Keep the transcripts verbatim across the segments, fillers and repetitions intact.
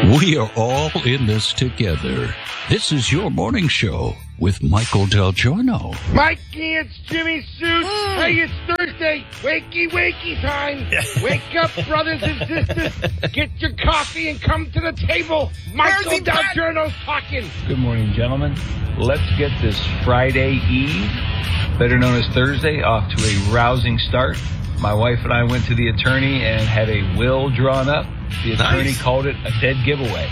We are all in this together. This is your morning show with Michael Del Giorno. Mikey, it's Jimmy Suit. Mm. Hey, it's Thursday. Wakey, wakey time. Wake up, brothers and sisters. Get your coffee and come to the table. Michael Del Giorno's talking. Good morning, gentlemen. Let's get this Friday Eve, better known as Thursday, off to a rousing start. My wife and I went to the attorney and had a will drawn up. The attorney nice. called it a dead giveaway.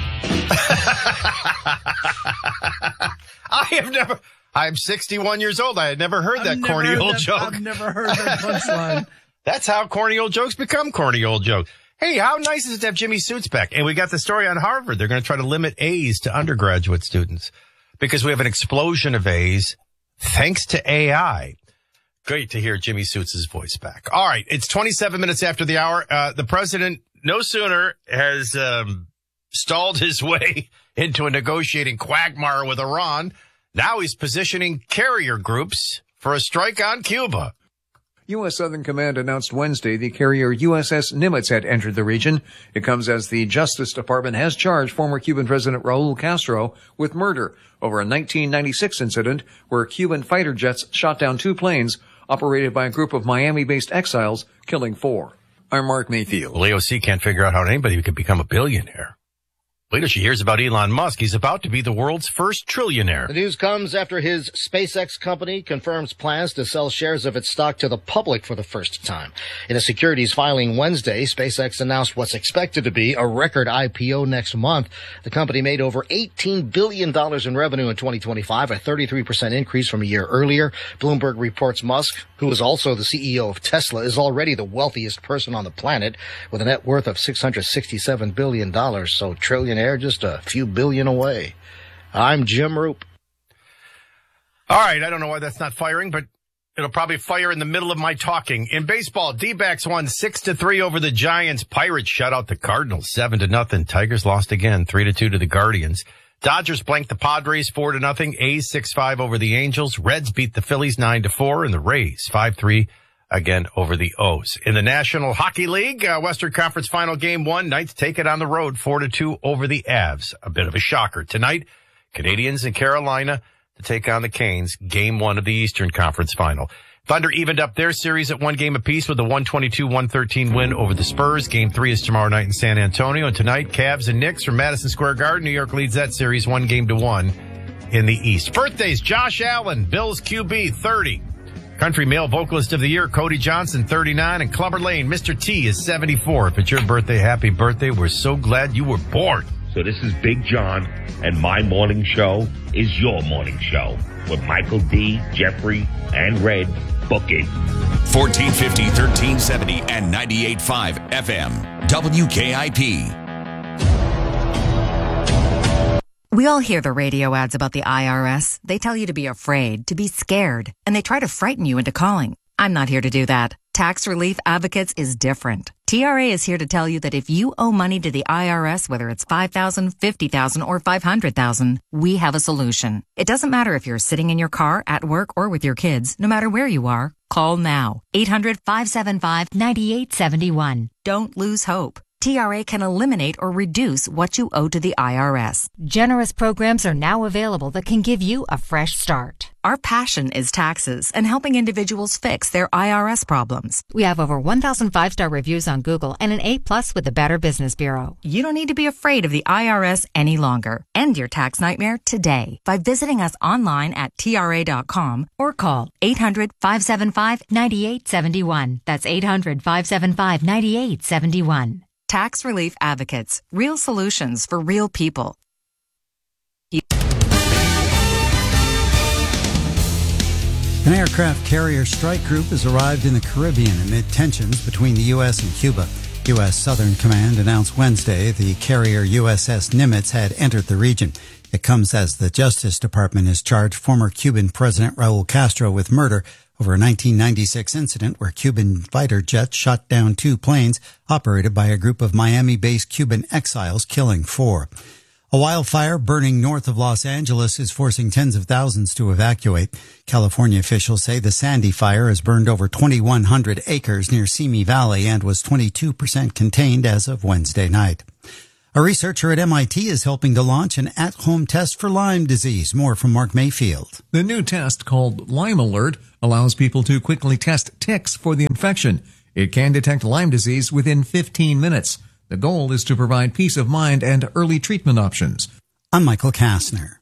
I have never... I'm sixty-one years old. I had never heard that I've corny heard old that, joke. I've never heard that punchline. That's how corny old jokes become corny old jokes. Hey, how nice is it to have Jimmy Suits back? And we got the story on Harvard. They're going to try to limit A's to undergraduate students because we have an explosion of A's thanks to A I. Great to hear Jimmy Suits' voice back. All right, it's twenty-seven minutes after the hour. Uh, the president no sooner has um, stalled his way into a negotiating quagmire with Iran. Now he's positioning carrier groups for a strike on Cuba. U S. Southern Command announced Wednesday the carrier U S S Nimitz had entered the region. It comes as the Justice Department has charged former Cuban President Raul Castro with murder over a nineteen ninety-six incident where Cuban fighter jets shot down two planes operated by a group of Miami-based exiles, killing four. I'm Mark Mayfield. Well, A O C can't figure out how anybody could become a billionaire. Wait till she hears about Elon Musk. He's about to be the world's first trillionaire. The news comes after his SpaceX company confirms plans to sell shares of its stock to the public for the first time. In a securities filing Wednesday, SpaceX announced what's expected to be a record I P O next month. The company made over eighteen billion dollars in revenue in twenty twenty-five, a thirty-three percent increase from a year earlier. Bloomberg reports Musk, who is also the C E O of Tesla, is already the wealthiest person on the planet with a net worth of six hundred sixty-seven billion dollars, so trillion Air just a few billion away. I'm Jim Roop. All right, I don't know why that's not firing, but it'll probably fire in the middle of my talking. In baseball, D-backs won six to three over the Giants. Pirates shut out the Cardinals seven to nothing. Tigers lost again three to two to the Guardians. Dodgers blanked the Padres four to nothing. A's six five over the Angels. Reds beat the Phillies nine to four, and the Rays five three again over the O's. In the National Hockey League, uh, Western Conference Final Game one, Knights take it on the road four to two over the Avs. A bit of a shocker. Tonight, Canadiens and Carolina to take on the Canes, Game one of the Eastern Conference Final. Thunder evened up their series at one game apiece with a one twenty-two one thirteen win over the Spurs. Game three is tomorrow night in San Antonio. And tonight, Cavs and Knicks from Madison Square Garden. New York leads that series one game to one in the East. Birthdays, Josh Allen, Bills Q B, thirty. Country Male Vocalist of the Year, Cody Johnson, thirty-nine. And Clubber Lane, Mister T, is seventy-four. If it's your birthday, happy birthday. We're so glad you were born. So this is Big John, and my morning show is your morning show with Michael D., Jeffrey, and Red. Book it. fourteen fifty, thirteen seventy, and ninety-eight point five F M. W K I P. We all hear the radio ads about the I R S. They tell you to be afraid, to be scared, and they try to frighten you into calling. I'm not here to do that. Tax Relief Advocates is different. T R A is here to tell you that if you owe money to the I R S, whether it's five thousand dollars, fifty thousand dollars, or five hundred thousand dollars, we have a solution. It doesn't matter if you're sitting in your car, at work, or with your kids. No matter where you are, call now. eight hundred, five seven five, nine eight seven one. Don't lose hope. T R A can eliminate or reduce what you owe to the I R S. Generous programs are now available that can give you a fresh start. Our passion is taxes and helping individuals fix their I R S problems. We have over one thousand five-star reviews on Google and an A plus with the Better Business Bureau. You don't need to be afraid of the I R S any longer. End your tax nightmare today by visiting us online at T R A dot com or call eight hundred, five seven five, nine eight seven one. That's eight hundred, five seven five, nine eight seven one. Tax Relief Advocates. Real solutions for real people. An aircraft carrier strike group has arrived in the Caribbean amid tensions between the U S and Cuba. U S. Southern Command announced Wednesday the carrier U S S Nimitz had entered the region. It comes as the Justice Department has charged former Cuban President Raul Castro with murder over a nineteen ninety-six incident where Cuban fighter jets shot down two planes operated by a group of Miami-based Cuban exiles, killing four. A wildfire burning north of Los Angeles is forcing tens of thousands to evacuate. California officials say the Sandy Fire has burned over twenty-one hundred acres near Simi Valley and was twenty-two percent contained as of Wednesday night. A researcher at M I T is helping to launch an at-home test for Lyme disease. More from Mark Mayfield. The new test, called Lyme Alert, allows people to quickly test ticks for the infection. It can detect Lyme disease within fifteen minutes. The goal is to provide peace of mind and early treatment options. I'm Michael Kastner.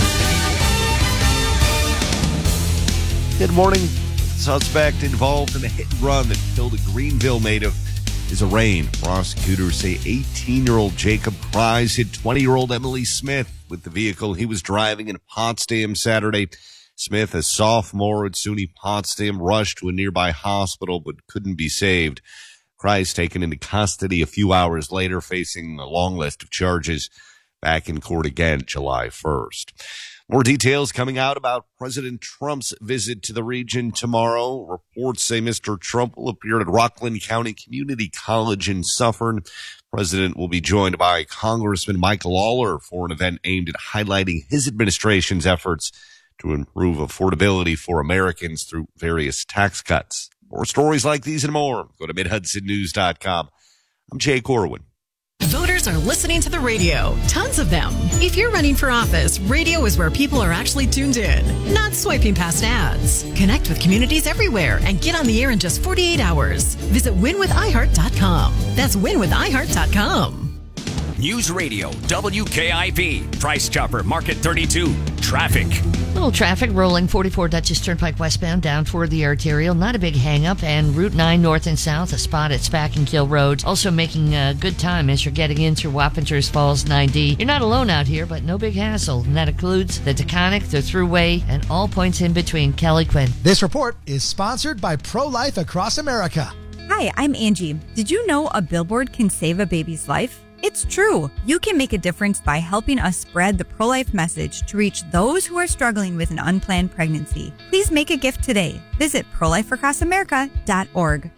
Good morning. Suspect involved in a hit and run that killed a Greenville native is arraigned. Prosecutors say eighteen-year-old Jacob Price hit twenty-year-old Emily Smith with the vehicle he was driving in Potsdam Saturday. Smith, a sophomore at SUNY Potsdam, rushed to a nearby hospital but couldn't be saved. Price taken into custody a few hours later, facing a long list of charges. Back in court again July first. More details coming out about President Trump's visit to the region tomorrow. Reports say Mister Trump will appear at Rockland County Community College in Suffern. President will be joined by Congressman Michael Lawler for an event aimed at highlighting his administration's efforts to improve affordability for Americans through various tax cuts. More stories like these and more, go to mid hudson news dot com. I'm Jay Corwin. Voters are listening to the radio. Tons of them. If you're running for office, radio is where people are actually tuned in, not swiping past ads. Connect with communities everywhere and get on the air in just forty-eight hours. Visit win with i heart dot com. That's win with i heart dot com. News Radio, W K I V, Price Chopper, Market thirty-two, traffic. Little traffic rolling forty-four Dutchess Turnpike westbound down toward the arterial. Not a big hang-up. And Route nine north and south, a spot at Spack and Kill Roads. Also making a good time as you're getting in through Wappingers Falls nine D. You're not alone out here, but no big hassle. And that includes the Taconic, the Thruway, and all points in between. Kelly Quinn. This report is sponsored by Pro-Life Across America. Hi, I'm Angie. Did you know a billboard can save a baby's life? It's true. You can make a difference by helping us spread the pro-life message to reach those who are struggling with an unplanned pregnancy. Please make a gift today. Visit pro life across america dot org.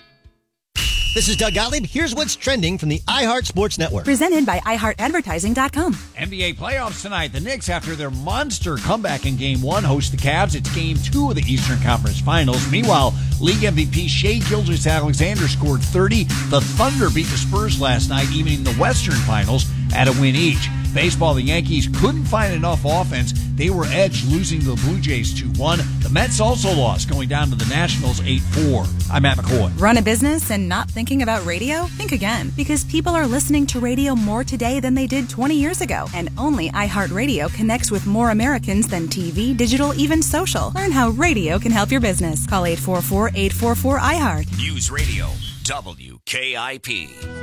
This is Doug Gottlieb. Here's what's trending from the iHeart Sports Network. Presented by i heart advertising dot com. N B A playoffs tonight. The Knicks, after their monster comeback in Game one, host the Cavs. It's Game two of the Eastern Conference Finals. Meanwhile, League M V P Shai Gilgeous-Alexander scored thirty. The Thunder beat the Spurs last night, evening the Western Finals at a win each. Baseball, the Yankees couldn't find enough offense. They were edged, losing to the Blue Jays two one. The Mets also lost, going down to the Nationals eight four. I'm Matt McCoy. Run a business and not thinking about radio? Think again, because people are listening to radio more today than they did twenty years ago. And only iHeartRadio connects with more Americans than T V, digital, even social. Learn how radio can help your business. Call eight four four, eight four four, I heart. News Radio, W K I P.